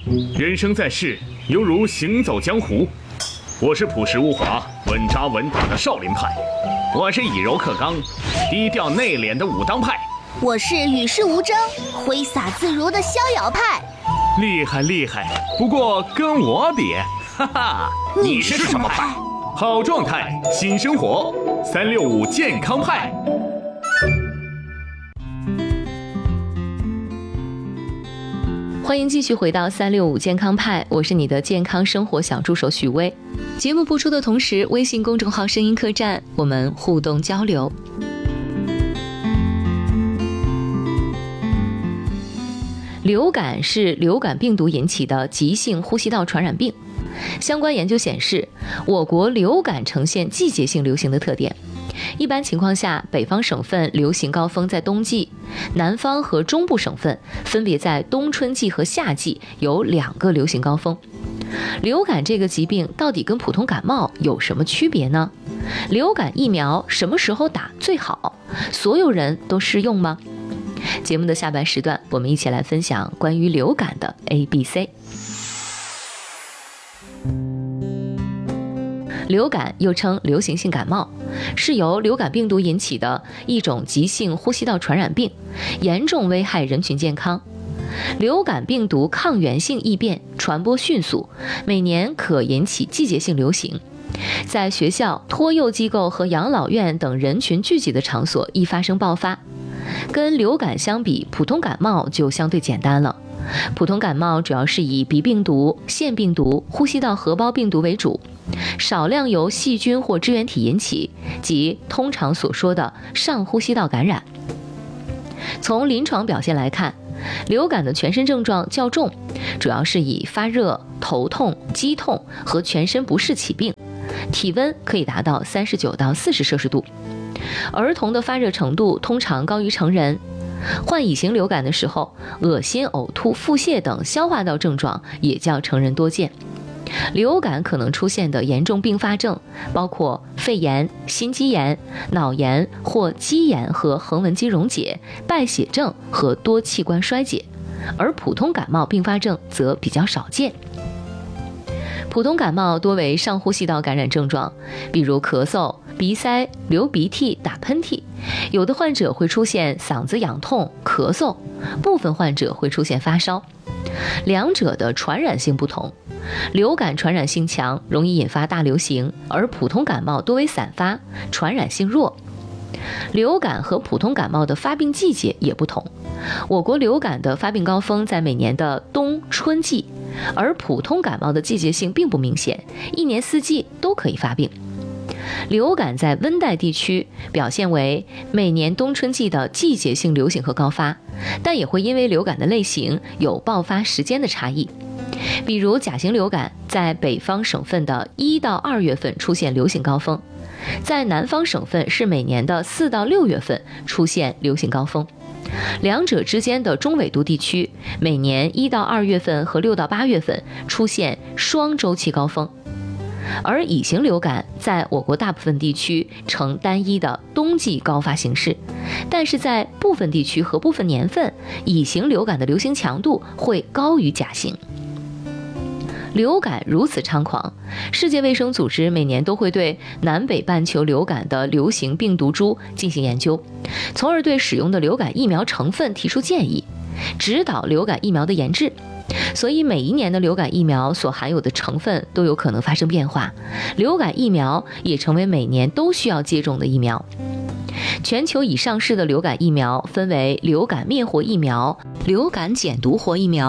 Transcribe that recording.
人生在世，犹如行走江湖。我是朴实无华、稳扎稳打的少林派，我是以柔克刚、低调内敛的武当派， 我是与世无争、挥洒自如的逍遥派。 厉害厉害，不过跟我比，哈哈， 你是什么派？ 好状态，新生活，365健康派。 欢迎继续回到365健康派，我是你的健康生活小助手许巍。节目播出的同时，微信公众号声音客栈，我们互动交流。流感是流感病毒引起的急性呼吸道传染病。相关研究显示，我国流感呈现季节性流行的特点。一般情况下，北方省份流行高峰在冬季，南方和中部省份分别在冬春季和夏季有2个流行高峰。流感这个疾病到底跟普通感冒有什么区别呢？流感疫苗什么时候打最好？所有人都适用吗？节目的下半时段，我们一起来分享关于流感的 ABC。流感又称流行性感冒，是由流感病毒引起的一种急性呼吸道传染病，严重危害人群健康。流感病毒抗原性异变，传播迅速，每年可引起季节性流行。在学校、托幼机构和养老院等人群聚集的场所易发生爆发。跟流感相比，普通感冒就相对简单了。普通感冒主要是以鼻病毒、腺病毒、呼吸道合胞病毒为主，少量由细菌或支原体引起，即通常所说的上呼吸道感染。从临床表现来看，流感的全身症状较重，主要是以发热、头痛、肌痛和全身不适起病，体温可以达到39到40摄氏度。儿童的发热程度通常高于成人。患乙型流感的时候，恶心、呕吐、腹泻等消化道症状也较成人多见。流感可能出现的严重并发症包括肺炎、心肌炎、脑炎或肌炎和横纹肌溶解、败血症和多器官衰竭，而普通感冒并发症则比较少见。普通感冒多为上呼吸道感染症状，比如咳嗽、鼻塞、流鼻涕、打喷嚏，有的患者会出现嗓子痒痛、咳嗽，部分患者会出现发烧。两者的传染性不同，流感传染性强，容易引发大流行，而普通感冒多为散发，传染性弱。流感和普通感冒的发病季节也不同，我国流感的发病高峰在每年的冬春季，而普通感冒的季节性并不明显，一年四季都可以发病。流感在温带地区表现为每年冬春季的季节性流行和高发，但也会因为流感的类型有爆发时间的差异。比如甲型流感在北方省份的1到2月份出现流行高峰，在南方省份是每年的4到6月份出现流行高峰。两者之间的中纬度地区每年1到2月份和6到8月份出现双周期高峰。而乙型流感在我国大部分地区呈单一的冬季高发形式，但是在部分地区和部分年份，乙型流感的流行强度会高于甲型。流感如此猖狂，世界卫生组织每年都会对南北半球流感的流行病毒株进行研究，从而对使用的流感疫苗成分提出建议，指导流感疫苗的研制。所以每一年的流感疫苗所含有的成分都有可能发生变化，流感疫苗也成为每年都需要接种的疫苗。全球已上市的流感疫苗分为流感灭活疫苗、流感减毒活疫苗